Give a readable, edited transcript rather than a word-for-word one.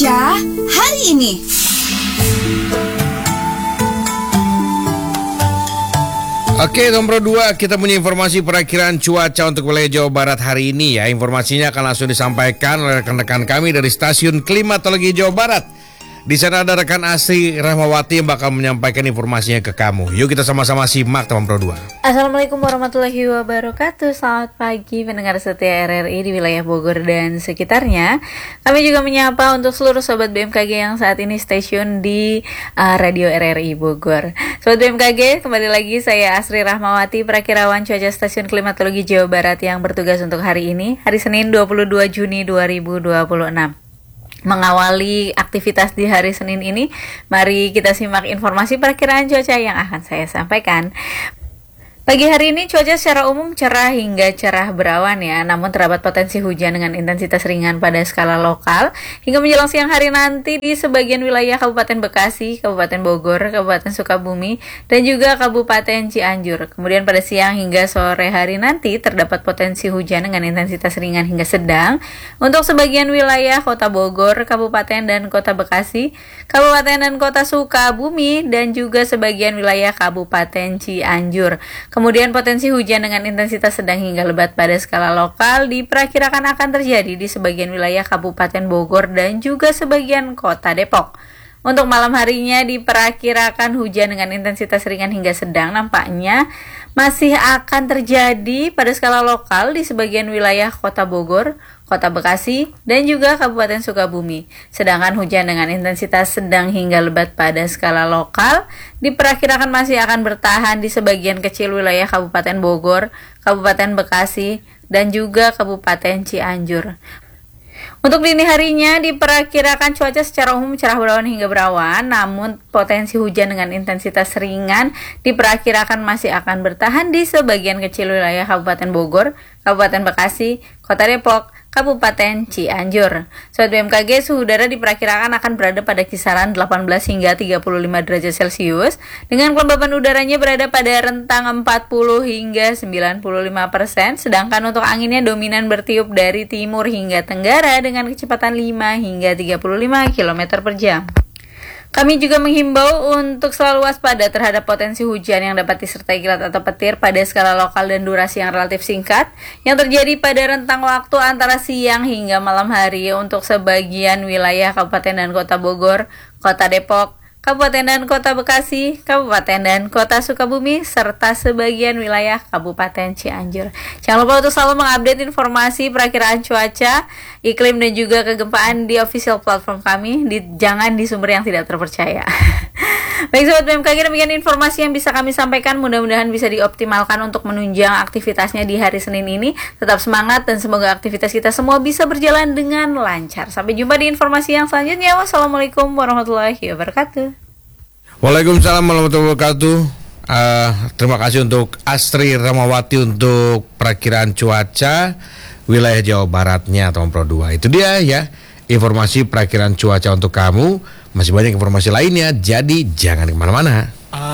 cuaca hari ini. Oke, nomor 2 kita punya informasi perakiraan cuaca untuk wilayah Jawa Barat hari ini ya. Informasinya akan langsung disampaikan oleh rekan-rekan kami dari Stasiun Klimatologi Jawa Barat. Di sana ada rekan Asri Rahmawati yang bakal menyampaikan informasinya ke kamu. Yuk kita sama-sama simak nomor 2. Assalamualaikum warahmatullahi wabarakatuh. Selamat pagi pendengar setia RRI di wilayah Bogor dan sekitarnya. Kami juga menyapa untuk seluruh sobat BMKG yang saat ini stasiun di Radio RRI Bogor. Sobat BMKG, kembali lagi saya Asri Rahmawati, perakirawan cuaca Stasiun Klimatologi Jawa Barat yang bertugas untuk hari ini, hari Senin 22 Juni 2026. Mengawali aktivitas di hari Senin ini, mari kita simak informasi perakiraan cuaca yang akan saya sampaikan. Pagi hari ini cuaca secara umum cerah hingga cerah berawan ya, namun terdapat potensi hujan dengan intensitas ringan pada skala lokal hingga menjelang siang hari nanti di sebagian wilayah Kabupaten Bekasi, Kabupaten Bogor, Kabupaten Sukabumi, dan juga Kabupaten Cianjur. Kemudian pada siang hingga sore hari nanti terdapat potensi hujan dengan intensitas ringan hingga sedang untuk sebagian wilayah Kota Bogor, Kabupaten dan Kota Bekasi, Kabupaten dan Kota Sukabumi, dan juga sebagian wilayah Kabupaten Cianjur. Kemudian potensi hujan dengan intensitas sedang hingga lebat pada skala lokal diperkirakan akan terjadi di sebagian wilayah Kabupaten Bogor dan juga sebagian Kota Depok. Untuk malam harinya diperkirakan hujan dengan intensitas ringan hingga sedang nampaknya masih akan terjadi pada skala lokal di sebagian wilayah Kota Bogor, Kota Bekasi, dan juga Kabupaten Sukabumi. Sedangkan hujan dengan intensitas sedang hingga lebat pada skala lokal diperkirakan masih akan bertahan di sebagian kecil wilayah Kabupaten Bogor, Kabupaten Bekasi, dan juga Kabupaten Cianjur. Untuk dini harinya diperkirakan cuaca secara umum cerah berawan hingga berawan, namun potensi hujan dengan intensitas ringan diperkirakan masih akan bertahan di sebagian kecil wilayah Kabupaten Bogor, Kabupaten Bekasi, Kota Depok, Kabupaten Cianjur. Sobat BMKG, suhu udara diperkirakan akan berada pada kisaran 18 hingga 35 derajat Celcius dengan kelembapan udaranya berada pada rentang 40 hingga 95%, sedangkan untuk anginnya dominan bertiup dari timur hingga tenggara dengan kecepatan 5 hingga 35 km per jam. Kami juga menghimbau untuk selalu waspada terhadap potensi hujan yang dapat disertai kilat atau petir pada skala lokal dan durasi yang relatif singkat yang terjadi pada rentang waktu antara siang hingga malam hari untuk sebagian wilayah Kabupaten dan Kota Bogor, Kota Depok, Kabupaten dan Kota Bekasi, Kabupaten dan Kota Sukabumi, serta sebagian wilayah Kabupaten Cianjur. Jangan lupa untuk selalu mengupdate informasi perakiraan cuaca, iklim, dan juga kegempaan di official platform kami, jangan di sumber yang tidak terpercaya. Baik Sobat BMKG, demikian informasi yang bisa kami sampaikan, mudah-mudahan bisa dioptimalkan untuk menunjang aktivitasnya di hari Senin ini. Tetap semangat dan semoga aktivitas kita semua bisa berjalan dengan lancar. Sampai jumpa di informasi yang selanjutnya. Wassalamualaikum warahmatullahi wabarakatuh. Waalaikumsalam warahmatullahi wabarakatuh. Terima kasih untuk Asri Rahmawati untuk perakiraan cuaca wilayah Jawa Baratnya nomor 2. Itu dia ya, informasi perakiraan cuaca untuk kamu. Masih banyak informasi lainnya, jadi jangan kemana-mana.